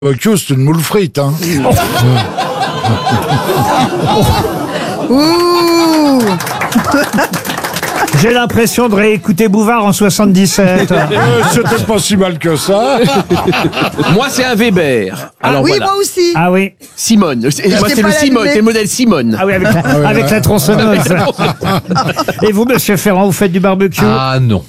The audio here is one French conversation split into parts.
Barbecue, c'est une moule frite, hein. Ouh. J'ai l'impression de réécouter Bouvard en 77. C'était pas si mal que ça. Moi, c'est un Weber. Alors Oui, voilà. moi aussi. Ah oui, Simone. Moi, c'est pas le Simone, l'allumé. c'est le modèle Simone. ah oui, avec la tronçonneuse. Et vous, monsieur Ferrand, vous faites du barbecue? Ah non.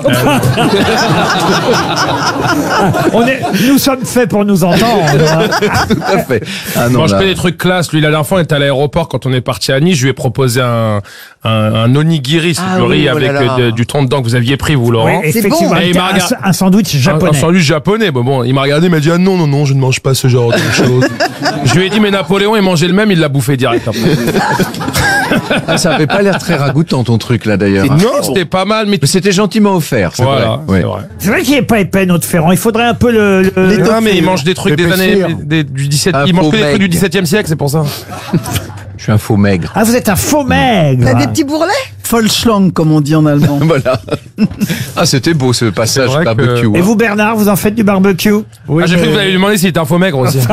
Nous sommes faits pour nous entendre. Tout à fait. Ah non. Moi, je là. fais des trucs classe. Lui, la dernière fois, on était à l'aéroport quand on est parti à Nice. Je lui ai proposé un onigiri, c'est Ah du oui, riz oh là avec là. du thon dedans que vous aviez pris, vous, Laurent. Oui, effectivement, bon. Et il m'a regardé- un sandwich Un japonais. sandwich japonais. Bon, il m'a regardé, il m'a dit ah non, je ne mange pas ce genre de choses. Je lui ai dit mais Napoléon, il mangeait le même, il l'a bouffé direct après. Ah, ça avait pas l'air très ragoûtant ton truc là d'ailleurs. Non, c'était pas mal, mais Mais c'était gentiment offert, c'est voilà, vrai. c'est vrai. C'est vrai qu'il n'est pas épais, notre Ferrand. Il faudrait un peu le... Non, mais il mange des trucs des L'épaissir. années du 17. Un Il mange faux que des trucs du mec. 17e siècle, c'est pour ça. Je suis un faux maigre. Ah, vous êtes un faux maigre. T'as des petits bourrelets? Vollschlang, comme on dit en allemand. Voilà. Ah, c'était beau ce passage C'est vrai barbecue. que- Et vous, Bernard, vous en faites du barbecue? Oui, Ah, j'ai cru que vous allez lui demander s'il était un faux maigre aussi.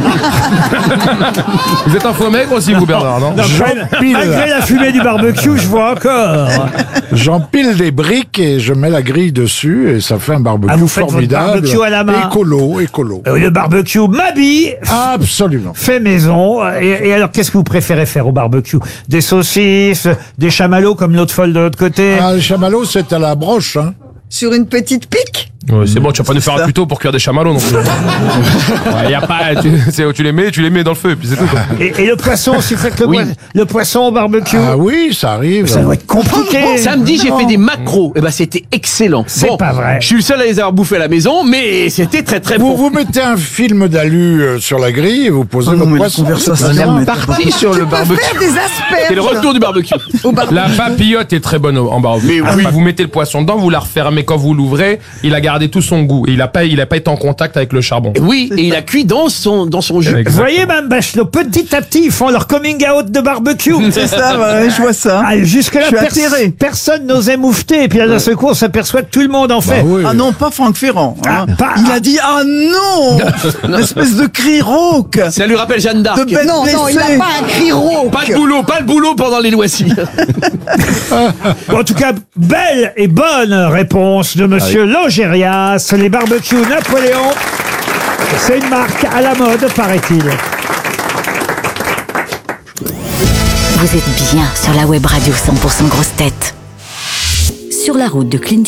Vous êtes un faux maigre aussi, vous, Bernard, non? Malgré la fumée du barbecue, je vois encore. j'empile des briques et je mets la grille dessus et ça fait un barbecue Ah, vous faites votre formidable. barbecue à la main. Écolo. Le barbecue Mabi Absolument. fait maison. Et alors, qu'est-ce que vous préférez faire au barbecue? Des saucisses, des chamallows comme l'autre folle de l'autre côté? Ah, le chamallow, c'est à la broche, hein. Sur une petite pique? Ouais, c'est bon, tu vas pas nous faire un tuto pour cuire des chamallows non plus. Ouais, y a pas, tu les mets dans le feu et puis c'est tout. Quoi. Et le poisson, si vous faites le poisson au barbecue? Ah oui, ça arrive. Ça doit être compliqué. Samedi, j'ai fait des macros. Et ben, c'était excellent. C'est pas vrai. Je suis le seul à les avoir bouffés à la maison, mais c'était très très Vous, bon. vous mettez un film d'alu sur la grille et vous posez Non, votre mais la poisson. conversation. On est parti sur le Tu peux barbecue. faire des asperges. C'est le retour du barbecue. La papillote est très bonne en barbecue. Mais oui. Vous mettez le poisson dedans, vous la refermez quand vous l'ouvrez, il a gardé tout son goût et il a pas été en contact avec le charbon. Et oui, et il a cuit dans son jus. Vous voyez, Mme Bachelot, petit à petit, ils font leur coming out de barbecue. C'est ça, ouais, je vois ça. Ah, jusque-là, Je suis atterré. personne n'osait moufter. Et puis là, d'un seul coup, on s'aperçoit que tout le monde en fait. Oui. Ah non, pas Franck Ferrand. hein. Ah, pas- Il a dit ah non, une espèce de cri rauque. Ça lui rappelle Jeanne d'Arc. De bête Non, il n'a blessée. pas un cri rauque. Pas le boulot pendant les loisirs. Bon, en tout cas, belle et bonne réponse de Monsieur Logérias. Les barbecues Napoléon, c'est une marque à la mode, paraît-il. Vous êtes bien sur la web radio 100% grosse tête. Sur la route de Clint